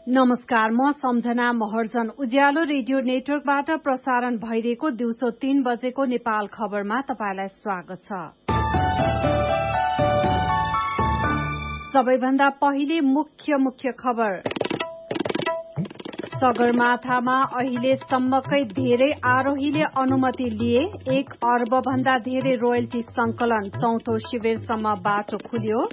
नमस्कार, म सम्झना महर्जन। उज्यालो रेडियो नेटवर्कबाट प्रसारण भइरहेको दिउँसो 3 बजेको नेपाल खबरमा तपाईलाई स्वागत छ। सबैभन्दा पहिले मुख्य खबर। सगरमाथामा अहिलेसम्मकै धेरै आरोहीले अनुमति लिए। 1 अर्ब भन्दा धेरै रोयल्टी संकलन, चौथो शिविरसम्म बाटो खुल्यो।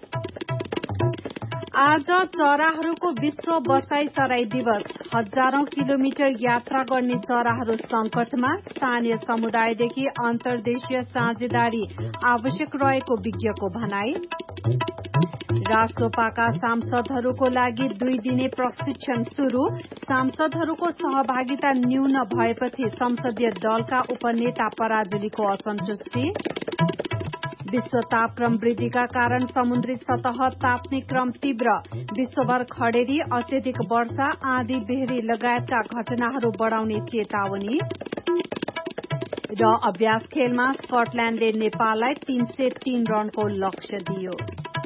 आज चराहरूको विश्व बसाई सराई दिवस। हजारौं किलोमिटर यात्रा गर्ने चराहरू संकटमा। स्थानीय समुदायदेखि अन्तर्देशीय साझेदारी आवश्यक रहेको विज्ञको भनाई। राष्ट्रपाका सांसदहरूको लागि 2 दिने प्रशिक्षण शुरू। सांसदहरूको सहभागिता न्यून भएपछि संसदीय दलका उपनेता पराजुलीको असन्तुष्टि। विश्व तापक्रम वृद्धिका कारण समुद्री सतह ताप्ने क्रम तीव्र। विश्वभर खडेरी, अत्यधिक वर्षा, आँधी बेहरी लगायतका घटनाहरू बढाउने चेतावनी। र अभ्यास खेलमा स्कटल्याण्डले नेपाललाई 303 रनको लक्ष्य दियो।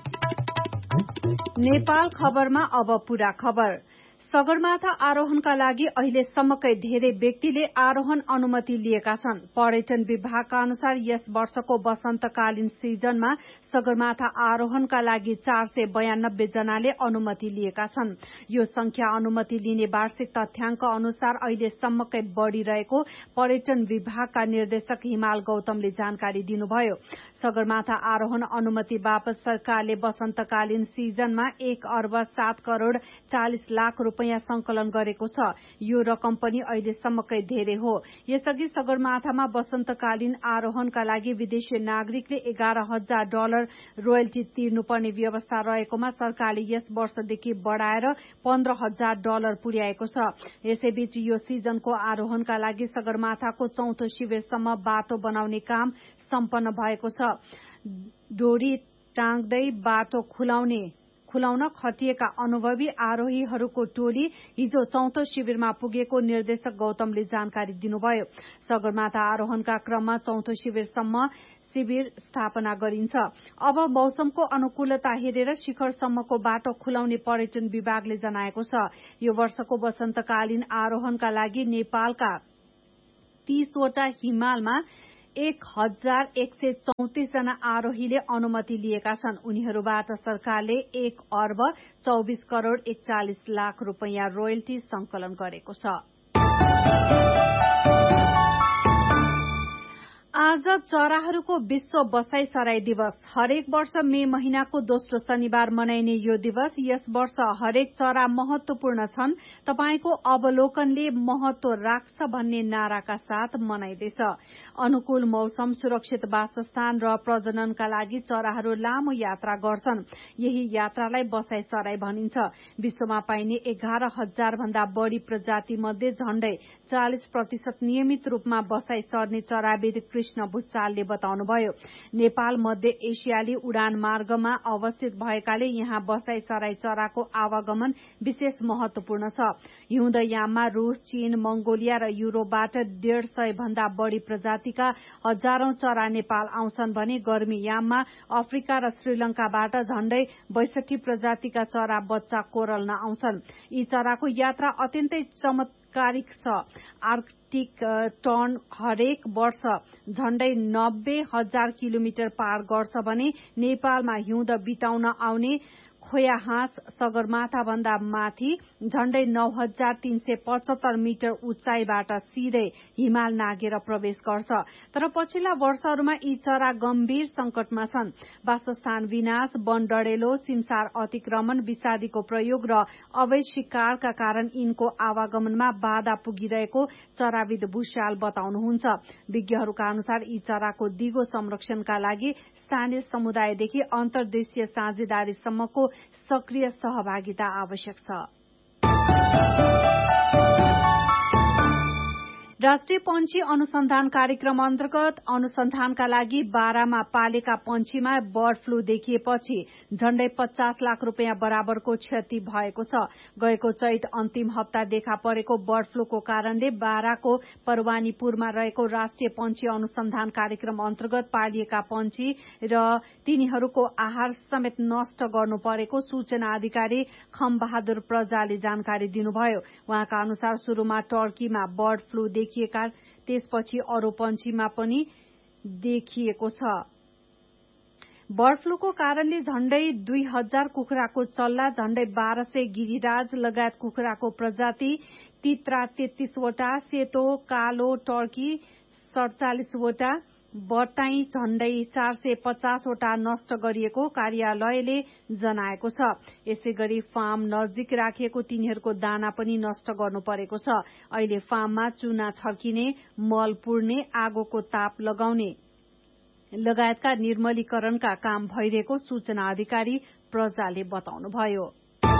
नेपाल खबरमा अब पूरा खबर। सगरमाथा आरोहणका लागि अहिलेसम्मकै धेरै व्यक्तिले आरोहण अनुमति लिएका छन्। पर्यटन विभागका अनुसार यस वर्षको वसन्तकालीन सिजनमा सगरमाथा आरोहणका लागि 492 जनाले अनुमति लिएका छन्। यो संख्या अनुमति लिने वार्षिक तथ्याङ्क अनुसार अहिलेसम्मकै बढ़िरहेको पर्यटन विभागका निर्देशक हिमाल गौतमले जानकारी दिनुभयो। सगरमाथा आरोहण अनुमति बापत सरकारले वसन्तकालीन सिजनमा 1 अर्ब 7 करोड़ 40 लाख रुपैयाँ संकलन गरेको छ। यो रकम पनि अहिलेसम्मकै धेरै हो। यसअघि सगरमाथामा वसन्तकालीन आरोहणका लागि विदेशी नागरिकले $11,000 रोयल्टी तिर्नुपर्ने व्यवस्था रहेकोमा सरकारले यस वर्षदेखि बढ़ाएर $15,000 पुर्याएको छ। यसैबीच यो सिजनको आरोहणका लागि सगरमाथाको चौथो शिविरसम्म बाटो बनाउने काम सम्पन्न भएको छ। डोरी टाँग्दै बाटो खुलाउन खटिएका अनुभवी आरोहीहरूको टोली हिजो चौथो शिविरमा पुगेको निर्देशक गौतमले जानकारी दिनुभयो। सगरमाथा आरोहणका क्रममा चौथो शिविर स्थापना गरिन्छ। अब मौसमको अनुकूलता हेरेर शिखरसम्मको बाटो खुलाउने पर्यटन विभागले जनाएको छ। यो वर्षको वसन्तकालीन आरोहणका लागि नेपालका 30 वटा हिमालमा 1134 जना आरोहीले अनुमति लिएका छन्। उनीहरूबाट सरकारले 1 अर्ब 24 करोड़ 41 लाख रुपैयाँ रोयल्टी संकलन गरेको छ। आज चराहरूको विश्व बसाई सराई दिवस। हरेक वर्ष मे महिनाको दोस्रो शनिबार मनाइने यो दिवस यस वर्ष हरेक चरा महत्वपूर्ण छन्, तपाईको अवलोकनले महत्व राख्छ भन्ने नाराका साथ मनाइदैछ। अनुकूल मौसम, सुरक्षित वासस्थान र प्रजननका लागि चराहरू लामो यात्रा गर्छन्। यही यात्रालाई बसाई सराई भनिन्छ। विश्वमा पाइने 11,000 भन्दा बढ़ी प्रजाति मध्ये झण्डै 40% नियमित रूपमा बसाई सर्ने चराविद कृष्ण भुसालले बताउनुभयो। नेपाल मध्य एशियाली उडान मार्गमा अवस्थित भएकाले यहाँ बसाई सराई चराको आवागमन विशेष महत्वपूर्ण छ। हिउँदयाममा रूस, चीन, मंगोलिया र युरोपबाट 150 भन्दा बढ़ी प्रजातिका हजारौं चरा नेपाल आउँछन् भने गर्मीयाममा अफ्रिका र श्रीलंकाबाट झण्डै 62 प्रजातिका चरा बच्चा कोरल्न आउँछन्। यी चराको यात्रा अत्यन्तै चमत्कारिक छ। आर्कटिक टर्न हरेक वर्ष झण्डै 90,000 किलोमिटर पार गर्छ भने नेपालमा हिउँद बिताउन आउने खोया हाँस सगरमाथा भन्दा माथि झण्डै 9,375 मिटर उचाइबाट सिधै हिमाल नागेर प्रवेश गर्छ। तर पछिल्ला वर्षहरूमा यी चरा गम्भीर संकटमा छन्। वासस्थान विनाश, वन डढेलो, सिमसार अतिक्रमण, विषादीको प्रयोग र अवैध शिकारका कारण यिनको आवागमनमा बाधा पुगिरहेको चराविद भुसाल बताउनुहुन्छ। विज्ञहरूका अनुसार यी चराको दिगो संरक्षणका लागि स्थानीय समुदायदेखि अन्तर्देशीय साझेदारीसम्मको सक्रिय सहभागिता आवश्यक छ। राष्ट्रिय पंक्षी अनुसन्धान कार्यक्रम अन्तर्गत अनुसन्धानका लागि बारामा पालेका पंक्षीमा बर्ड फ्लू देखिएपछि झण्डै 50 लाख रुपियाँ बराबरको क्षति भएको छ। गएको चैत अन्तिम हप्ता देखा परेको बर्ड फ्लूको कारणले बाराको परवानीपुरमा रहेको राष्ट्रिय पंक्षी अनुसन्धान कार्यक्रम अन्तर्गत पालिएका पंक्षी र तिनीहरूको आहार समेत नष्ट गर्नु परेको सूचना अधिकारी खमबहादुर प्रजाले जानकारी दिनुभयो। उहाँका अनुसार शुरूमा टर्कीमा बर्ड फ्लू देखिएका त्यसपछि अरू पंक्षीमा पनि देखिएको छ। बर्ड फ्लूको कारणले झण्डै 2000 कुखुराको चल्ला, झण्डै 1200 गिरिराज लगायत कुखुराको प्रजाति, तित्रा 33 वटा, सेतो कालो टर्की 47 वटा, बटाई झण्डै 450 वटा नष्ट गरिएको कार्यालयले जनाएको छ। यसै गरी फार्म नजिक राखिएको तिनीहरूको दाना पनि नष्ट गर्नु परेको छ। अहिले फार्ममा चुना छर्किने, मल पुर्ने, आगोको ताप लगाउने लगायतका निर्मलीकरणका काम भइरहेको सूचना अधिकारी प्रजाले बताउनुभयो।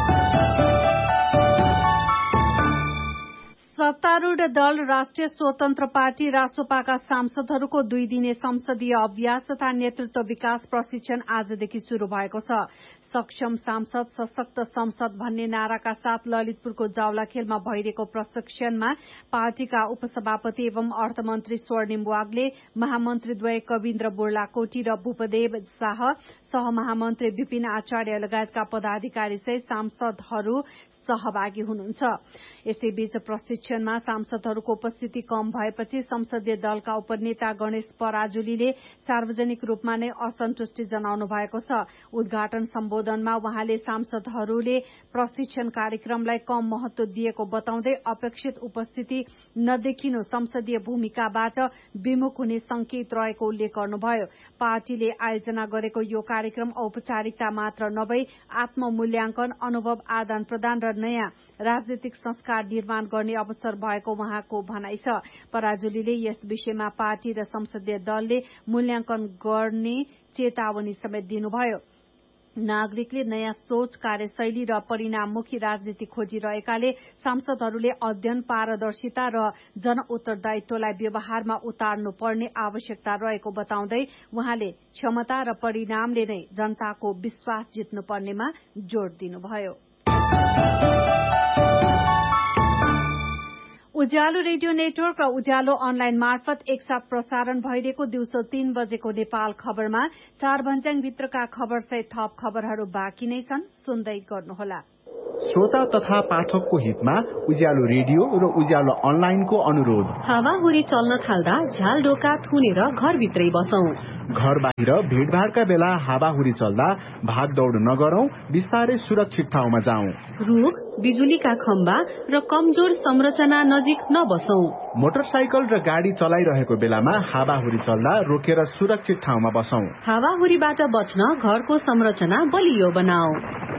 सत्तारूढ़ दल राष्ट्रिय स्वतन्त्र पार्टी रासोपाका सांसदहरूको 2 दिने संसदीय अभ्यास तथा नेतृत्व विकास प्रशिक्षण आजदेखि शुरू भएको छ। सक्षम सांसद सशक्त संसद भन्ने नाराका साथ ललितपुरको जावलाखेलमा भइरहेको प्रशिक्षणमा पार्टीका उपसभापति एवं अर्थमन्त्री स्वर्णिम वाग्ले, महामन्त्रीद्वय कविन्द्र बुर्लाकोटी र भूपदेव शाह, सहमहामन्त्री विपिन आचार्य लगायतका पदाधिकारी सहित सांसदहरू सहभागी हुनुहुन्छ। यसैबीच प्रशिक्षणमा सांसदहरूको उपस्थिति कम भएपछि संसदीय दलका उपनेता गणेश पराजुलीले सार्वजनिक रूपमा नै असन्तुष्टि जनाउनु भएको छ। उद्घाटन सम्बोधनमा उहाँले सांसदहरूले प्रशिक्षण कार्यक्रमलाई कम महत्व दिएको बताउँदै अपेक्षित उपस्थिति नदेखिनु संसदीय भूमिकाबाट विमुख हुने संकेत रहेको उल्लेख गर्नुभयो। पार्टीले आयोजना गरेको यो कार्यक्रम औपचारिकता मात्र नभई आत्ममूल्याङ्कन, अनुभव आदान प्रदान र नयाँ राजनीतिक संस्कार निर्माण गर्ने अवसर भएको उहाँको भनाइ छ। पराजुलीले यस विषयमा पार्टी र संसदीय दलले मूल्याङ्कन गर्ने चेतावनी समेत दिनुभयो। नागरिकले नयाँ सोच, कार्यशैली र परिणाममुखी राजनीति खोजिरहेकाले सांसदहरूले अध्ययन, पारदर्शिता र जन उत्तरदायित्वलाई व्यवहारमा उतार्नु पर्ने आवश्यकता रहेको बताउँदै उहाँले क्षमता र परिणामले नै जनताको विश्वास जित्नु पर्नेमा जोड़ दिनुभयो। उज्यालो रेडियो नेटवर्क र उज्यालो अनलाइन मार्फत एकसाथ प्रसारण भइरहेको दिउँसो 3 बजेको नेपाल खबरमा 4 भन्ज्याङभित्रका खबर सहित थप खबरहरू बाँकी नै छन्, सुन्दै गर्नुहोला। श्रोता तथा पाठकको हितमा उज्यालो रेडियो र उज्यालो अनलाइनको अनुरोध। हावाहुरी चल्न थाल्दा झ्याल ढोका थुनेर घरभित्रै बसौं। घर बाहिर भीड़भाड़का बेला हावाहुरी चल्दा भागदौड़ नगरौं, बिस्तारै सुरक्षित ठाउँमा जाउँ। रुख, बिजुलीका खम्बा र कमजोर संरचना नजिक नबसौं। मोटरसाइकल र गाडी चलाइरहेको बेलामा हावाहुरी चल्दा रोकेर सुरक्षित ठाउँमा बसौं। हावाहुरीबाट बच्न घरको संरचना बलियो बनाऊ।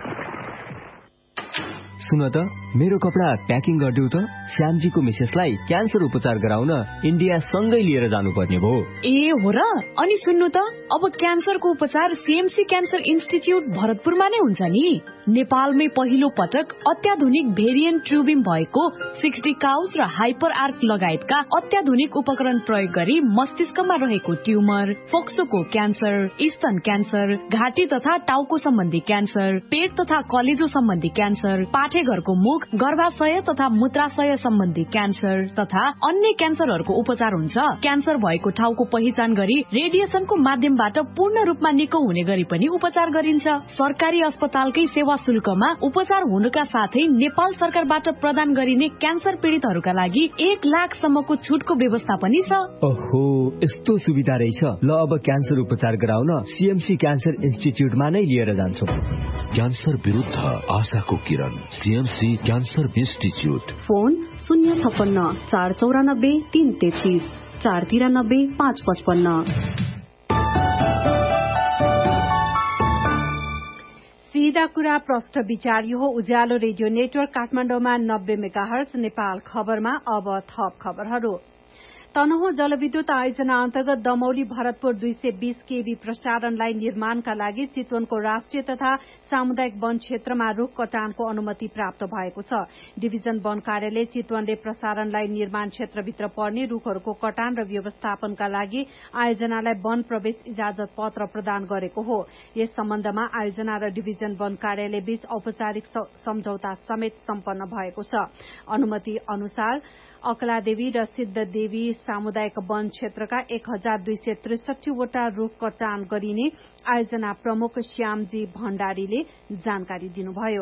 सुन त, मेरो कपडा प्याकिङ गरिदेऊ त। श्यामजीको मिसेसलाई क्यान्सर उपचार गराउन इन्डिया सँगै लिएर जानुपर्ने भो। ए हो र? अनि सुन्नु त, अब क्यान्सरको उपचार सीएमसी क्यान्सर इन्स्टिच्युट भरतपुरमा नै हुन्छ नि। नेपालमै पहिलो पटक अत्याधुनिक भेरिएन्ट ट्युबिङ भएको 60 काउज र हाइपर आर्क लगायतका अत्याधुनिक उपकरण प्रयोग गरी मस्तिष्कमा रहेको ट्युमर, फोक्सोको क्यान्सर, स्तन क्यान्सर, घाँटी तथा टाउको सम्बन्धी क्यान्सर, पेट तथा कलेजो सम्बन्धी क्यान्सर, पाठेघरको मुख, गर्भाशय तथा मूत्राशय सम्बन्धी क्यान्सर तथा अन्य क्यान्सरहरूको उपचार हुन्छ। क्यान्सर भएको ठाउँको पहिचान गरी रेडिएसनको माध्यमबाट पूर्ण रूपमा निको हुने गरी पनि उपचार गरिन्छ। सरकारी अस्पतालकै सेवा शुल्कमा उपचार हुनुका साथै नेपाल सरकारबाट प्रदान गरिने क्यान्सर पीडितहरूका लागि 1 लाख सम्मको छुटको व्यवस्था पनि छ। ओहो, यस्तो सुविधा रहेछ। ल, अब क्यान्सर उपचार गराउन सीएमसी क्यान्सर इन्स्टिच्युटमा नै लिएर जान्छौं। क्यान्सर विरुद्ध आशाको किरण, सीएमसी क्यान्सर इन्स्टिच्युट। फोन 056 494 333 493 555। सीधा कुरा प्रष्ट विचार, यो उज्यालो रेडियो नेटवर्क काठमाडौँमा 90 मेगाहर्ज। नेपाल खबरमा अब थप खबरहरू। तनहुँ जलविद्युत आयोजना अन्तर्गत दमौली भरतपुर 220 केबी प्रसारणलाई निर्माणका लागि चितवनको राष्ट्रिय तथा सामुदायिक वन क्षेत्रमा रूख कटानको अनुमति प्राप्त भएको छ। डिभिजन वन कार्यालय चितवनले प्रसारणलाई निर्माण क्षेत्रभित्र पर्ने रूखहरूको कटान र व्यवस्थापनका लागि आयोजनालाई वन प्रवेश इजाजत पत्र प्रदान गरेको हो। यस सम्बन्धमा आयोजना र डिभिजन वन कार्यालय बीच औपचारिक सम्झौता समेत सम्पन्न भएको छ। अनुमति अनुसार अकलादेवी र सिद्धदेवी सामुदायिक वन क्षेत्रका 1263 वटा रूख कटान गरिने आयोजना प्रमुख श्यामजी भण्डारीले जानकारी दिनुभयो।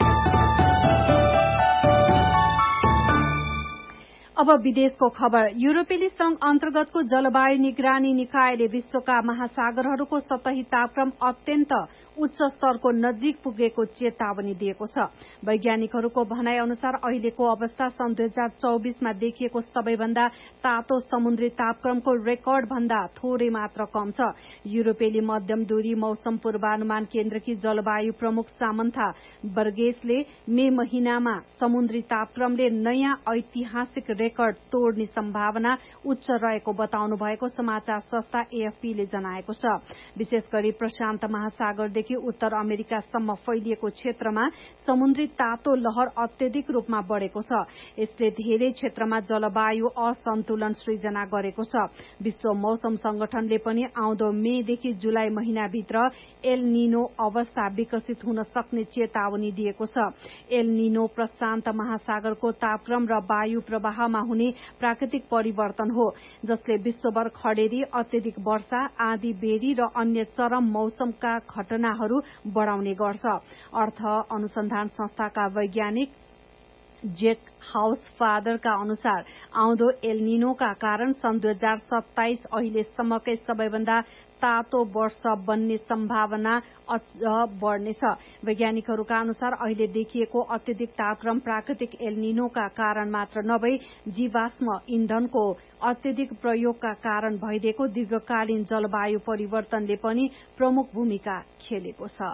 अब विदेशको खबर। युरोपेली संघ अन्तर्गतको जलवायु निगरानी निकायले विश्वका महासागरहरूको सतही तापक्रम अत्यन्त उच्च स्तरको नजिक पुगेको चेतावनी दिएको छ। वैज्ञानिकहरूको भनाइ अनुसार अहिलेको अवस्था सन् 2024 मा देखिएको सबैभन्दा तातो समुद्री तापक्रमको रेकर्ड भन्दा थोरै मात्र कम छ। युरोपेली मध्यम दूरी मौसम पूर्वानुमान केन्द्रकी जलवायु प्रमुख सामन्था बर्गेसले मे महिनामा समुद्री तापक्रमले नयाँ ऐतिहासिक रेकर्ड तोड्ने सम्भावना उच्च रहेको बताउनु भएको समाचार संस्था एएफपीले जनाएको छ। विशेष गरी प्रशान्त महासागरदेखि उत्तर अमेरिकासम्म फैलिएको क्षेत्रमा समुद्री तातो लहर अत्यधिक रूपमा बढ़ेको छ। यसले धेरै क्षेत्रमा जलवायु असन्तुलन सृजना गरेको छ। विश्व मौसम संगठनले पनि आउँदो मेदेखि जुलाई महिनाभित्र एल निनो अवस्था विकसित हुन सक्ने चेतावनी दिएको छ। एल निनो प्रशान्त महासागरको तापक्रम र वायु प्रवाहमा हुने प्राकृतिक परिवर्तन हो जसले विश्वभर खडेरी, अत्यधिक वर्षा, आँधी बेह्री र अन्य चरम मौसमका घटनाहरू बढ़ाउने गर्छ। अर्थ अनुसन्धान संस्थाका वैज्ञानिक जेक हाउसफादरका अनुसार आउँदो एल निनोका कारण सन् 2027 अहिलेसम्मकै सबैभन्दा तातो वर्ष बन्ने सम्भावना अझ बढ़नेछ। वैज्ञानिकहरूका अनुसार अहिले देखिएको अत्यधिक तापक्रम प्राकृतिक एल निनोका कारण मात्र नभई जीवाश्म इन्धनको अत्यधिक प्रयोगका कारण भइदिएको दीर्घकालीन जलवायु परिवर्तनले पनि प्रमुख भूमिका खेलेको छ।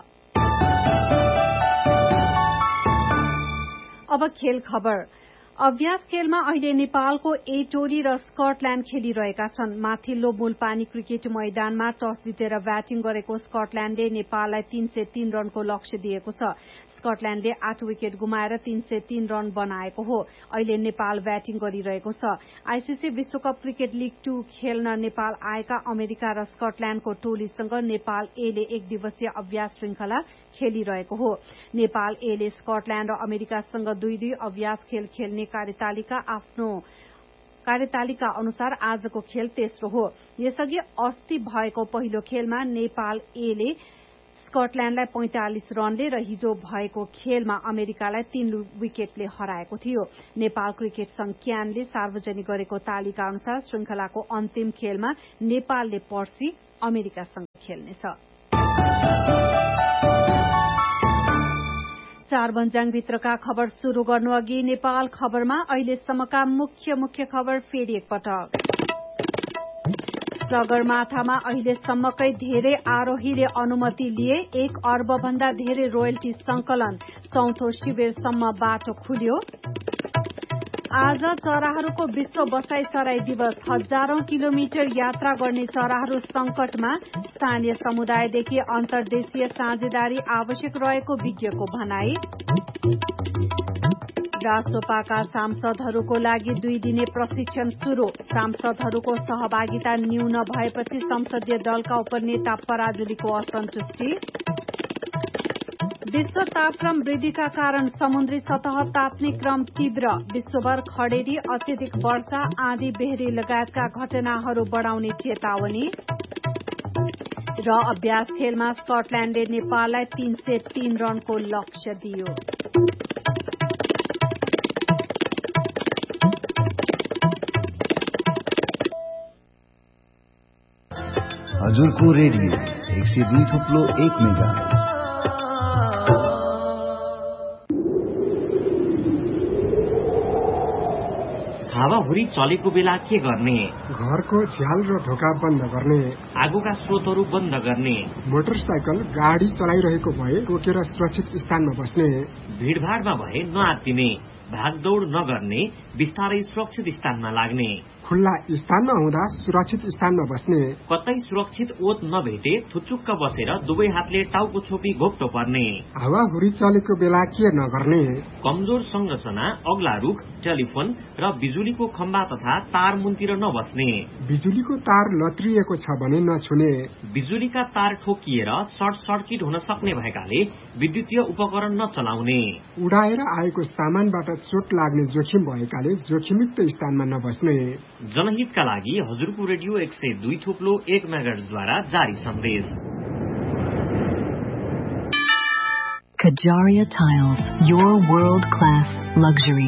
अब खेल खबर। अभ्यास खेलमा अहिले नेपालको ए टोली र स्कटल्याण्ड खेलिरहेका छन्। माथिल्लो मूलपानी क्रिकेट मैदानमा टस जितेर ब्याटिङ गरेको स्कटल्याण्डले नेपाललाई 303 रनको लक्ष्य दिएको छ। स्कटल्याण्डले 8 विकेट गुमाएर 303 रन बनाएको हो। अहिले नेपाल ब्याटिङ गरिरहेको छ। आईसीसी विश्वकप क्रिकेट लीग 2 खेल्न नेपाल आएका अमेरिका र स्कटल्याण्डको टोलीसँग नेपाल एले एक दिवसीय अभ्यास श्रृंखला खेलिरहेको हो। नेपाल एले स्कटल्याण्ड र अमेरिकासँग 2-2 अभ्यास खेल खेल्ने कार्यतालिका अनुसार आजको खेल तेस्रो हो। यसअघि अस्ति भएको पहिलो खेलमा नेपाल एले स्कटल्याण्डलाई 45 रनले र हिजो भएको खेलमा अमेरिकालाई 3 विकेटले हराएको थियो। नेपाल क्रिकेट संघ क्यानले सार्वजनिक गरेको तालिका अनुसार श्रृंखलाको अन्तिम खेलमा नेपालले पर्सि अमेरिकासँग खेल्नेछ। चार भन्ज्याङभित्रका खबर शुरू गर्नु अघि नेपाल खबरमा अहिलेसम्मका मुख्य खबर फेरि एकपटक। सगरमाथामा अहिलेसम्मकै धेरै आरोहीले अनुमति लिए। 1 अर्ब भन्दा धेरै रोयल्टी संकलन। चौथो शिविरसम्म बाटो खुल्यो। आज चराहरूको विश्व बसाईसराई दिवस। हजारौं किलोमिटर यात्रा गर्ने चराहरू संकटमा। स्थानीय समुदायदेखि अन्तर्देशीय साझेदारी आवश्यक रहेको विज्ञको भनाई। रासोपाका सांसदहरूको लागि 2 दिने प्रशिक्षण शुरू। सांसदहरूको सहभागिता न्यून भएपछि संसदीय दलका उपनेता पराजुलीको असन्तुष्टि। विश्व तापक्रम वृद्धिका कारण समुद्री सतह तात्ने क्रम तीव्र। विश्वभर खडेरी, अत्यधिक वर्षा, आँधी बेह्री लगायतका घटनाहरू बढ़ाउने चेतावनी। र अभ्यास खेलमा स्कटल्याण्डले नेपाललाई 303 रनको लक्ष्य दियो। हजुरको रेडियो 102.1 मेगाहर्ज। हावाहुरी चलेको बेला के गर्ने? घरको झ्याल र ढोका बन्द गर्ने, आगोका स्रोतहरू बन्द गर्ने, मोटरसाइकल गाडी चलाइरहेको भए रोकेर सुरक्षित स्थानमा बस्ने, भीड़भाड़मा भए नआत्तिने, भागदौड़ नगर्ने, बिस्तारै सुरक्षित स्थानमा लाग्ने। खुल्ला स्थानमा हुँदा सुरक्षित स्थानमा बस्ने, कतै सुरक्षित ओत नभेटे थुचुक्क बसेर दुवै हातले टाउको छोपी घोप्टो पर्ने, हावाहुरी चलेको बेला के नगर्ने, कमजोर संरचना, अग्ला रुख, टेलिफोन र बिजुलीको खम्बा तथा तार मुनतिर नबस्ने, बिजुलीको तार लत्रिएको छ भने नछुने, बिजुलीका तार ठोकिएर सर्ट सर्किट हुन सक्ने भएकाले विद्युतीय उपकरण नचलाउने, उडाएर आएको सामानबाट चोट लाग्ने जोखिम भएकाले जोखिमयुक्त स्थानमा नबस्ने। जनहितका लागि हजुरको रेडियो 102.1 मेगाहर्ट्जद्वारा जारी सन्देश। Kajaria Tiles, your world-class luxury.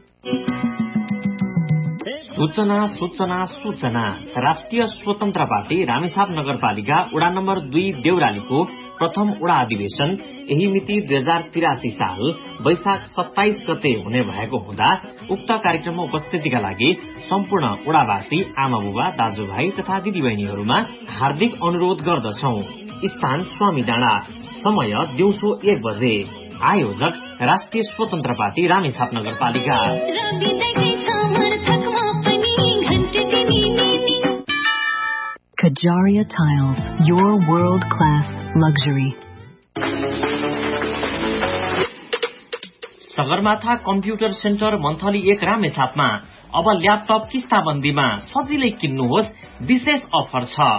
सूचना सूचना सूचना। राष्ट्रिय स्वतन्त्र पार्टी रामेछाप नगरपालिका वडा नम्बर 2 देउरालीको प्रथम वडा अधिवेशन यही मिति 2083 साल वैशाख 27 गते हुने भएको हुँदा उक्त कार्यक्रममा उपस्थितिका लागि सम्पूर्ण वडावासी, आमा बुबा, दाजुभाइ तथा दिदीबहिनीहरूमा हार्दिक अनुरोध गर्दछौं। स्थान स्वामी डाँडा, समय दिउँसो 1 बजे। आयोजक राष्ट्रिय स्वतन्त्र पार्टी रामेछाप नगरपालिका। Kajaria Tiles, your world-class luxury. Sagarmatha computer centre monthly 1 रामेछापमा अब ल्यापटप किस्ताबन्दीमा सजिलै किन्नुहोस्, विशेष अफर छ।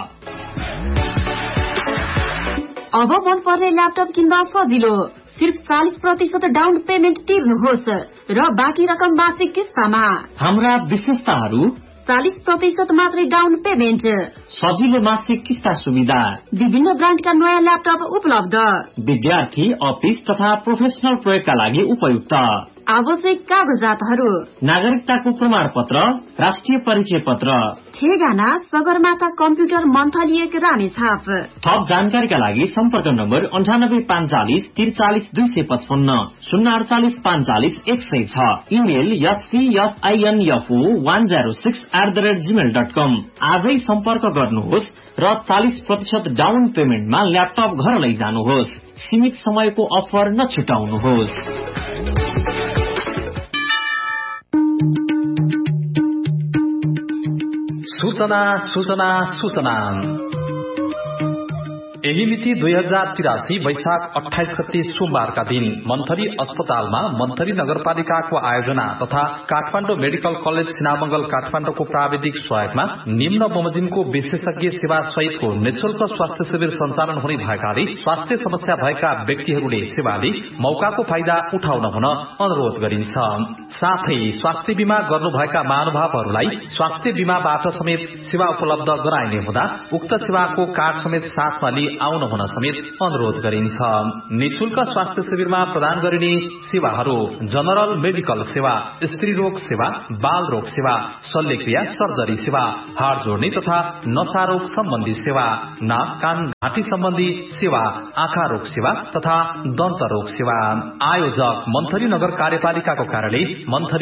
अब मन पर्ने ल्यापटप किन्दा सजिलो, सिर्फ 40% डाउन पेमेन्ट तिर्नुहोस् र बाँकी रकम मासिक किस्तामा। हाम्रा विशेषताहरू: 40% मात्रै डाउन पेमेन्ट, सजिलो मासिक किस्ता सुविधा, विभिन्न ब्रान्डका नयाँ ल्यापटप उपलब्ध, विद्यार्थी, अफिस तथा प्रोफेसनल प्रयोगका लागि उपयुक्त, आवश्यक कागजातहरू: नागरिकताको प्रमाण पत्र, राष्ट्रिय परिचय पत्र। ठेगाना सगरमाथा कम्प्युटर मन्थली 1 रामेछाप। थप जानकारीका लागि सम्पर्क नम्बर 9845 43 255 048 45 106। Email scsinfo106@gmail.com। आजै सम्पर्क गर्नुहोस् र 40% डाउन पेमेन्टमा ल्यापटप घर लैजानुहोस्। सीमित समयको अफर नछुटाउनुहोस्। सूचना सूचना सूचना। यही मिति 2083 वैशाख 28 गते सोमबारका दिन मन्थरी अस्पतालमा मन्थरी नगरपालिकाको आयोजना तथा काठमाडौँ मेडिकल कलेज सिनामंगल काठमाडौँको प्राविधिक सहयोगमा निम्न बमोजिमको विशेषज्ञ सेवा सहितको निशुल्क स्वास्थ्य शिविर सञ्चालन हुने भएकाले स्वास्थ्य समस्या भएका व्यक्तिहरूले सेवाले मौकाको फाइदा उठाउन हुन अनुरोध गरिन्छ। साथै स्वास्थ्य बीमा गर्नुभएका महानुभावहरूलाई स्वास्थ्य बीमाबाट समेत सेवा उपलब्ध गराइने हुँदा उक्त सेवाको कार्ड समेत साथमा लिई आउन हुन समेत अनुरोध गरिन्छ। निशुल्क स्वास्थ्य शिविरमा प्रदान गरिने सेवाहरू: जनरल मेडिकल सेवा, स्त्री रोग सेवा, बाल रोग सेवा, शल्यक्रिया सर्जरी सेवा, हाड जोड्ने तथा नशा रोग सम्बन्धी सेवा, नाक कान घाँटी सम्बन्धी सेवा, आँखा रोग सेवा तथा दन्त रोग सेवा। आयोजक मन्थरी नगर कार्यपालिकाको कार्यालय, मन्थरी